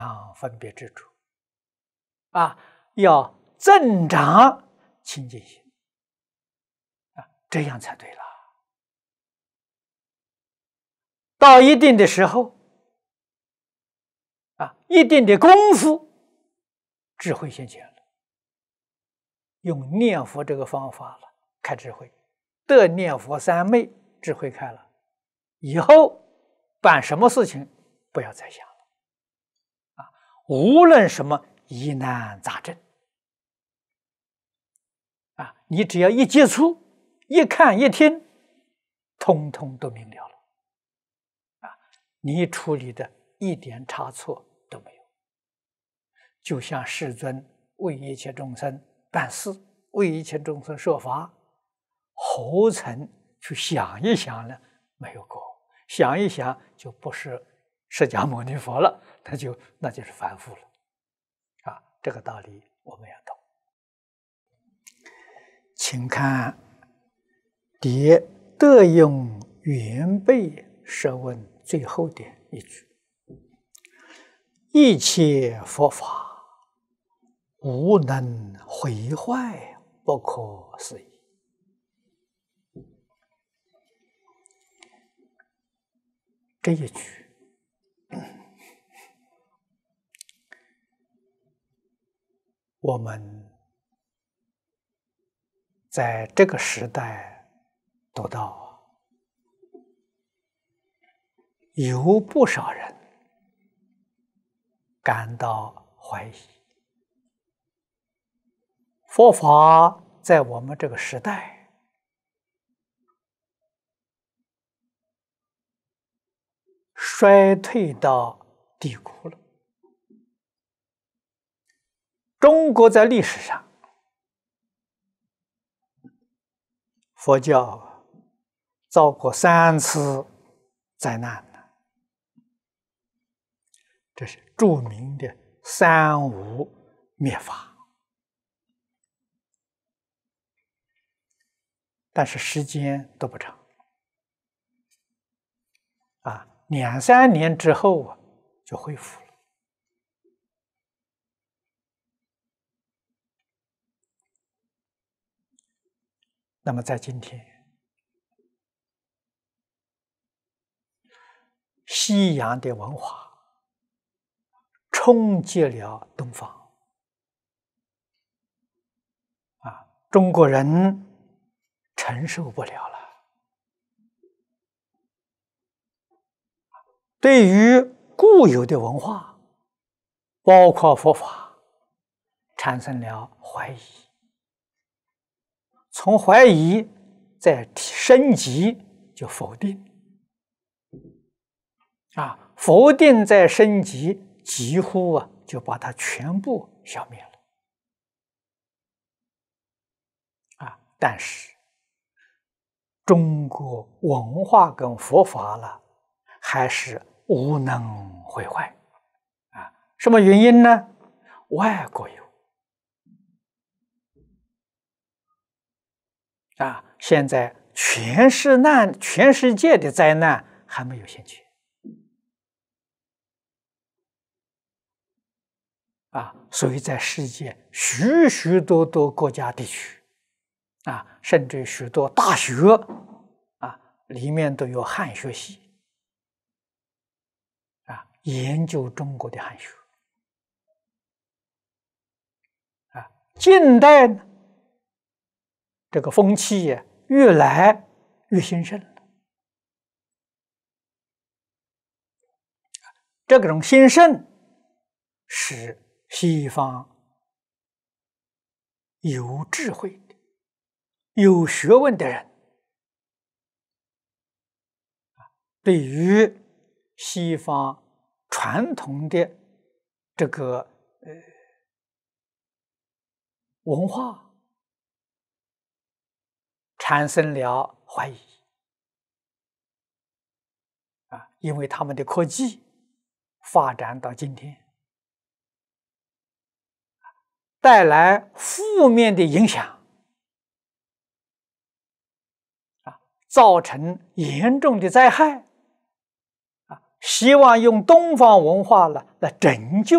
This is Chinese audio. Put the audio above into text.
分别执着要增长清净心这样才对了。到一定的时候一定的功夫，智慧现前了。用念佛这个方法了，开智慧，得念佛三昧，智慧开了，以后办什么事情不要再想了无论什么疑难杂症你只要一接触、一看、一听，通通都明了了你处理的一点差错都没有。就像世尊为一切众生办事，为一切众生说法，何曾去想一想呢？没有过，想一想就不是释迦牟尼佛了，那就是凡夫了这个道理我们要懂。请看第德用原备设问最后的一句：一切佛法无能毁坏，不可思议。这一句我们在这个时代读到有不少人感到怀疑，佛法在我们这个时代衰退到低谷了。中国在历史上，佛教遭过3次灾难，这是著名的三武灭法。但是时间都不长2、3年之后就恢复了。那么在今天，西洋的文化冲击了东方中国人承受不了了。对于固有的文化，包括佛法，产生了怀疑，从怀疑再升级就否定否定再升级，几乎就把它全部消灭了但是中国文化跟佛法了，还是无能毁坏什么原因呢？外国有现在全世界的灾难还没有现前所以在世界许许多多国家地区甚至许多大学里面都有汉学系研究中国的汉学近代呢，这个风气越来越兴盛了。这种兴盛使西方有智慧的、有学问的人对于西方传统的这个文化产生了怀疑因为他们的科技发展到今天，带来负面的影响造成严重的灾害希望用东方文化来拯救